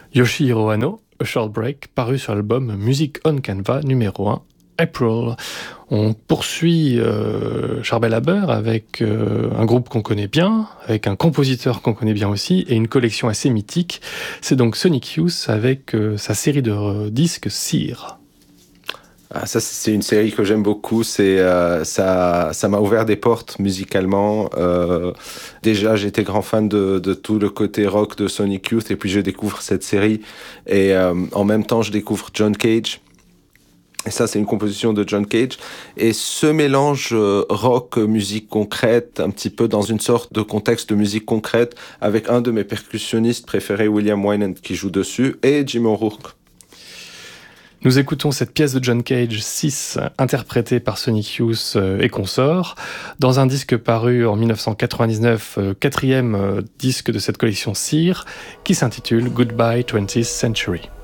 Yoshihiro Hano, A Short Break, paru sur l'album Music on Canva numéro 1, April. On poursuit Charbel Haber avec un groupe qu'on connaît bien, avec un compositeur qu'on connaît bien aussi, et une collection assez mythique. C'est donc Sonic Youth avec sa série de disques Sear. Ah, ça, c'est une série que j'aime beaucoup. Ça m'a ouvert des portes musicalement. Déjà, j'étais grand fan de tout le côté rock de Sonic Youth, et puis je découvre cette série. Et en même temps, je découvre John Cage. Et ça, c'est une composition de John Cage. Et ce mélange rock, musique concrète, un petit peu dans une sorte de contexte de musique concrète, avec un de mes percussionnistes préférés, William Wynand, qui joue dessus, et Jim O'Rourke. Nous écoutons cette pièce de John Cage 6, interprétée par Sonic Youth et consorts, dans un disque paru en 1999, quatrième disque de cette collection Sear, qui s'intitule Goodbye 20th Century.